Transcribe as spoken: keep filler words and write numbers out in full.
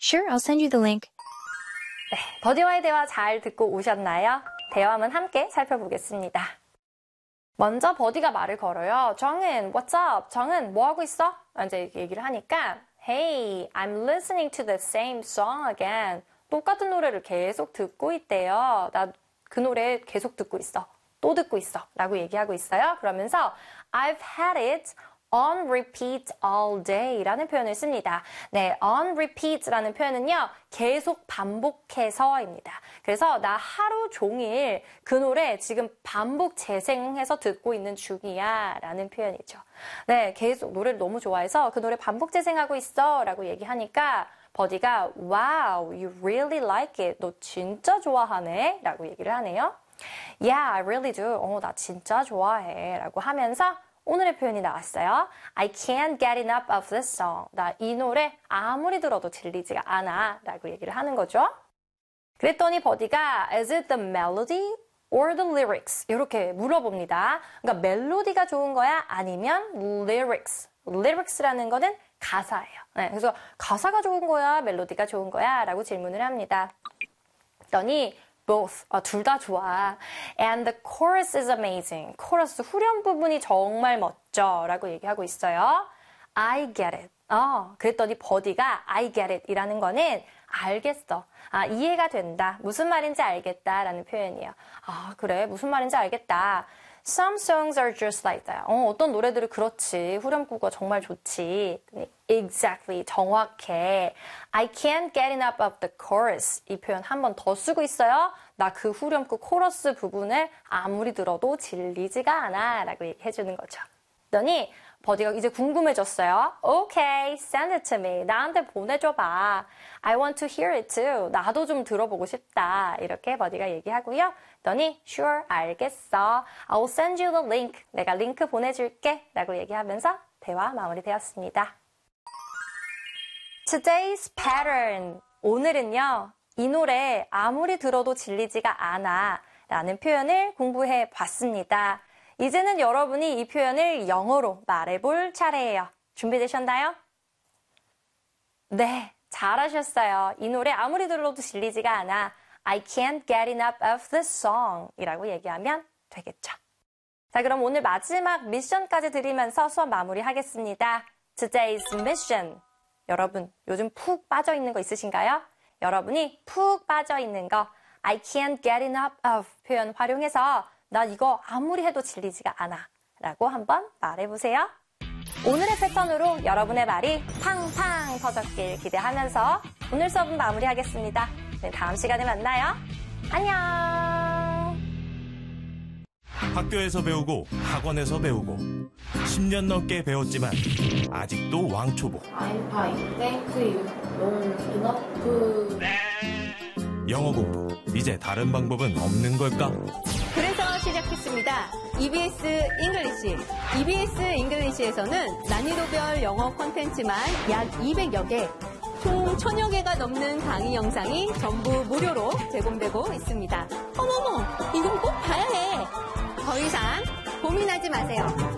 Sure, I'll send you the link. 네, 버디와의 대화 잘 듣고 오셨나요? 대화문 함께 살펴보겠습니다. 먼저 버디가 말을 걸어요. 정은, what's up? 정은, 뭐 하고 있어? 이제 얘기를 하니까 Hey, I'm listening to the same song again. 똑같은 노래를 계속 듣고 있대요. 나 그 노래 계속 듣고 있어. 또 듣고 있어. 라고 얘기하고 있어요. 그러면서 I've had it on repeat all day 라는 표현을 씁니다. 네, on repeat 라는 표현은요, 계속 반복해서입니다. 그래서 나 하루 종일 그 노래 지금 반복 재생해서 듣고 있는 중이야 라는 표현이죠. 네, 계속 노래를 너무 좋아해서 그 노래 반복 재생하고 있어 라고 얘기하니까 버디가 Wow, you really like it. 너 진짜 좋아하네 라고 얘기를 하네요. Yeah, I really do. 어, 나 진짜 좋아해 라고 하면서 오늘의 표현이 나왔어요. I can't get enough of this song. 나 이 노래 아무리 들어도 질리지가 않아 라고 얘기를 하는 거죠. 그랬더니 버디가 Is it the melody or the lyrics? 이렇게 물어봅니다. 그러니까 멜로디가 좋은 거야? 아니면 lyrics? lyrics라는 거는 가사예요. 네, 그래서 가사가 좋은 거야? 멜로디가 좋은 거야? 라고 질문을 합니다. 그랬더니 Both. 아, 둘 다 좋아. And the chorus is amazing. 코러스 후렴 부분이 정말 멋져. 라고 얘기하고 있어요. I get it. 어, 그랬더니 버디가 I get it 이라는 거는 알겠어. 아, 이해가 된다. 무슨 말인지 알겠다. 라는 표현이에요. 아, 그래. 무슨 말인지 알겠다. Some songs are just like that. 어, 어떤 노래들은 그렇지. 후렴구가 정말 좋지. Exactly. 정확해. I can't get enough of the chorus. 이 표현 한 번 더 쓰고 있어요. 나 그 후렴구 코러스 부분을 아무리 들어도 질리지가 않아. 라고 얘기해주는 거죠. 그러더니 버디가 이제 궁금해졌어요. Okay, send it to me. 나한테 보내줘봐. I want to hear it too. 나도 좀 들어보고 싶다. 이렇게 버디가 얘기하고요. 그러더니 sure, 알겠어. I'll send you the link. 내가 링크 보내줄게. 라고 얘기하면서 대화 마무리되었습니다. Today's pattern. 오늘은요. 이 노래 아무리 들어도 질리지가 않아. 라는 표현을 공부해 봤습니다. 이제는 여러분이 이 표현을 영어로 말해볼 차례예요. 준비되셨나요? 네, 잘하셨어요. 이 노래 아무리 들어도 질리지가 않아. I can't get enough of this song 이라고 얘기하면 되겠죠. 자, 그럼 오늘 마지막 미션까지 드리면서 수업 마무리하겠습니다. Today's mission. 여러분, 요즘 푹 빠져있는 거 있으신가요? 여러분이 푹 빠져있는 거 I can't get enough of 표현 활용해서 나 이거 아무리 해도 질리지가 않아 라고 한번 말해보세요. 오늘의 패턴으로 여러분의 말이 팡팡 터졌길 기대하면서 오늘 수업은 마무리하겠습니다. 네, 다음 시간에 만나요. 안녕. 학교에서 배우고 학원에서 배우고 십 년 넘게 배웠지만 아직도 왕초보. I'm fine. Thank you. Don't enough. 영어 공부 이제 다른 방법은 없는 걸까? 그래서 시작했습니다. 이비에스 잉글리시. 이비에스 잉글리시에서는 난이도별 영어 콘텐츠만 약 이백여 개, 총 천여 개가 넘는 강의 영상이 전부 무료로 제공되고 있습니다. 어머머, 이건 꼭 봐야 해. 더 이상 고민하지 마세요.